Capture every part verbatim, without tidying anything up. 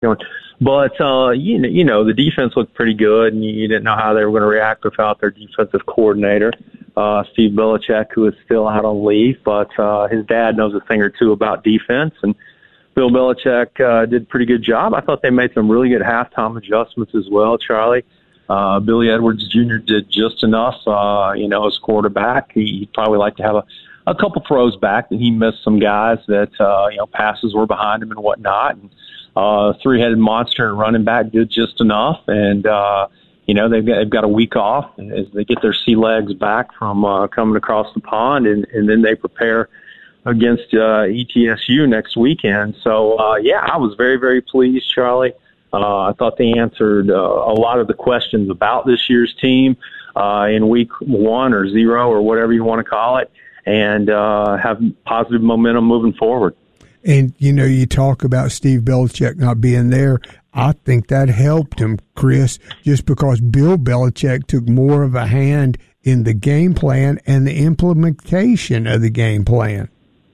going. But, uh, you know, you know, the defense looked pretty good, and you, you didn't know how they were going to react without their defensive coordinator, uh, Steve Belichick, who is still out on leave. But uh, his dad knows a thing or two about defense, and Bill Belichick uh, did a pretty good job. I thought they made some really good halftime adjustments as well, Charlie. Uh, Billy Edwards Junior did just enough, uh, you know, as quarterback. He, he'd probably like to have a, a couple throws back, and he missed some guys that, uh, you know, passes were behind him and whatnot. And, Uh, three-headed monster running back did just enough, and uh, you know they've got, they've got a week off as they get their sea legs back from uh, coming across the pond, and, and then they prepare against uh, E T S U next weekend. So uh, yeah, I was very very pleased, Charlie. Uh, I thought they answered uh, a lot of the questions about this year's team uh, in week one or zero or whatever you want to call it, and uh, have positive momentum moving forward. And, you know, you talk about Steve Belichick not being there. I think that helped him, Chris, just because Bill Belichick took more of a hand in the game plan and the implementation of the game plan.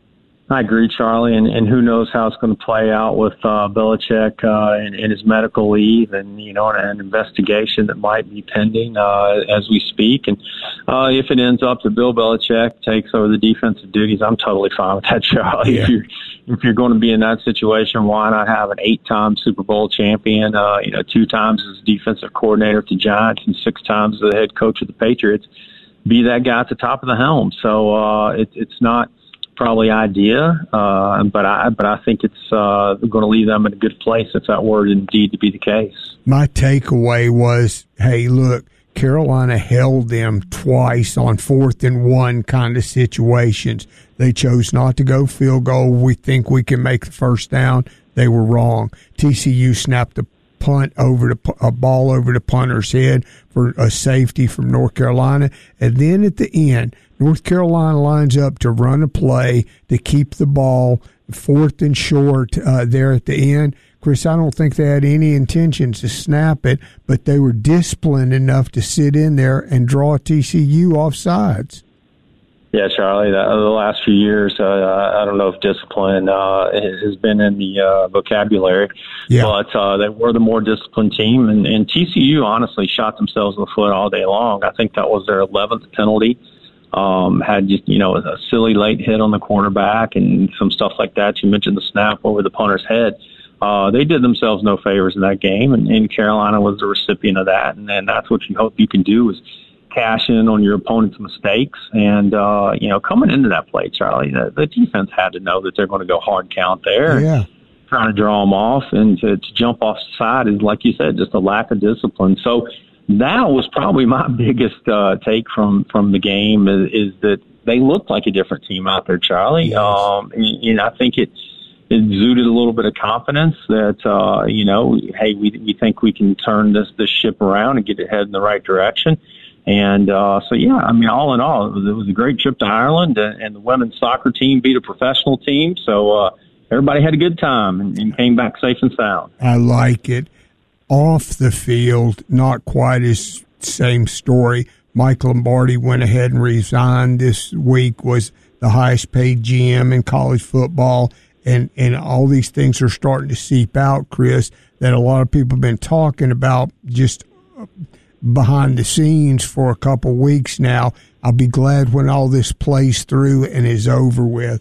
I agree, Charlie, and, and who knows how it's going to play out with uh, Belichick uh, and, and his medical leave, and you know, an investigation that might be pending uh, as we speak. And uh, if it ends up that Bill Belichick takes over the defensive duties, I'm totally fine with that, Charlie. Yeah. If you're if you're going to be in that situation, why not have an eight-time Super Bowl champion? Uh, you know, two times as defensive coordinator at the Giants and six times as the head coach of the Patriots. Be that guy at the top of the helm. So uh, it, it's not probably idea, uh, but I but I think it's uh, going to leave them in a good place if that were indeed to be the case. My takeaway was, hey, look, Carolina held them twice on fourth and one kind of situations. They chose not to go field goal. We think we can make the first down. They were wrong. T C U snapped the punt over the a ball over the punter's head for a safety from North Carolina, and then at the end, North Carolina lines up to run a play to keep the ball fourth and short uh, there at the end. Chris, I don't think they had any intentions to snap it, but they were disciplined enough to sit in there and draw T C U off sides. Yeah, Charlie, the, the last few years, uh, I don't know if discipline uh, has been in the uh, vocabulary, yeah. but uh, they were the more disciplined team, and, and T C U honestly shot themselves in the foot all day long. I think that was their eleventh penalty. Um, had just, you know, a silly late hit on the quarterback and some stuff like that. You mentioned the snap over the punter's head. Uh, they did themselves no favors in that game, and, and Carolina was the recipient of that. And, and that's what you hope you can do is cash in on your opponent's mistakes. And, uh, you know, coming into that play, Charlie, the, the defense had to know that they're going to go hard count there. Yeah. Trying to draw them off, and to, to jump off the side is, like you said, just a lack of discipline. So that was probably my biggest uh, take from, from the game is, is that they looked like a different team out there, Charlie. Yes. Um, and, and I think it, it exuded a little bit of confidence that, uh, you know, hey, we we think we can turn this, this ship around and get it headed in the right direction. And uh, so, yeah, I mean, all in all, it was, it was a great trip to Ireland, and, and the women's soccer team beat a professional team. So uh, everybody had a good time and, and came back safe and sound. I like it. Off the field, not quite as same story. Mike Lombardi went ahead and resigned this week, was the highest paid G M in college football, and, and all these things are starting to seep out, Chris, that a lot of people have been talking about just behind the scenes for a couple weeks now. I'll be glad when all this plays through and is over with.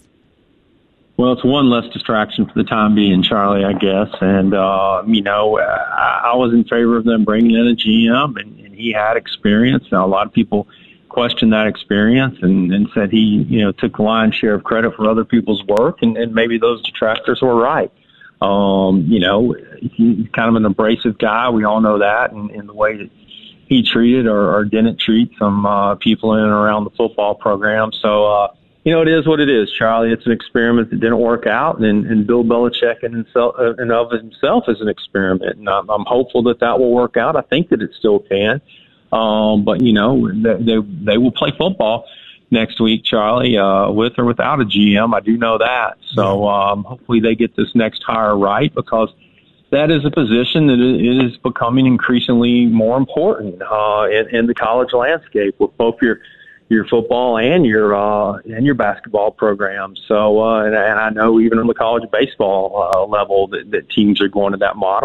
Well, it's one less distraction for the time being, Charlie, I guess. And, uh, you know, I, I was in favor of them bringing in a G M, and, and he had experience. Now, a lot of people questioned that experience and, and said he, you know, took the lion's share of credit for other people's work, and, and maybe those detractors were right. Um, you know, he's kind of an abrasive guy. We all know that, and, and the way that he treated or, or didn't treat some uh, people in and around the football program. So, uh, you know, it is what it is, Charlie. It's an experiment that didn't work out, and, and Bill Belichick in himself, uh, and of himself is an experiment. And I'm, I'm hopeful that that will work out. I think that it still can. Um, but, you know, they, they, they will play football next week, Charlie, uh, with or without a G M. I do know that. So um, hopefully they get this next hire right, because that is a position that it is becoming increasingly more important uh, in, in the college landscape, with both your your football and your uh, and your basketball program. So, uh, and, and I know even on the college baseball uh, level that, that teams are going to that model.